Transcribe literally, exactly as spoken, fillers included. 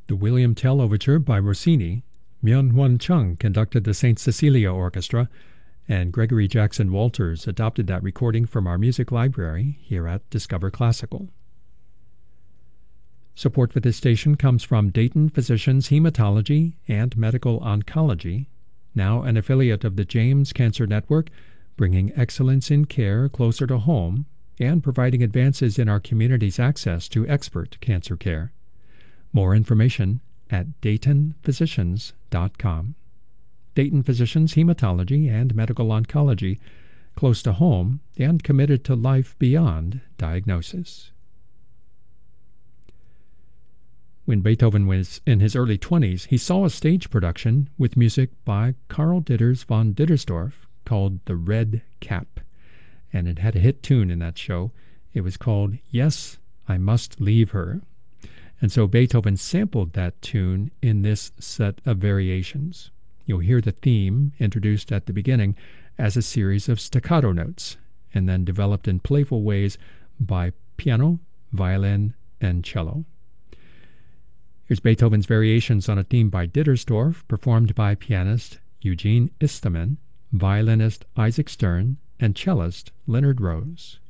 The William Tell Overture by Rossini. Myung-Hwan Chung conducted the Saint Cecilia Orchestra, and Gregory Jackson Walters adopted that recording from our music library here at Discover Classical. Support for this station comes from Dayton Physicians Hematology and Medical Oncology, now an affiliate of the James Cancer Network, bringing excellence in care closer to home and providing advances in our community's access to expert cancer care. More information at dayton physicians dot com. Dayton Physicians Hematology and Medical Oncology, close to home and committed to life beyond diagnosis. When Beethoven was in his early twenties, he saw a stage production with music by Karl Ditters von Dittersdorf called The Red Cap, and it had a hit tune in that show. It was called Yes, I Must Leave Her. And so Beethoven sampled that tune in this set of variations. You'll hear the theme introduced at the beginning as a series of staccato notes, and then developed in playful ways by piano, violin, and cello. Here's Beethoven's variations on a theme by Dittersdorf, performed by pianist Eugene Isteman, violinist Isaac Stern, and cellist Leonard Rose.